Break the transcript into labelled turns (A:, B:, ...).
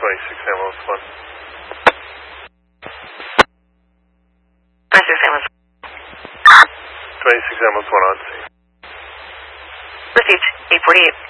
A: 26 ambulance 1.
B: 26 ambulance.
A: 26 ambulance 1 on scene.
B: Received. 848.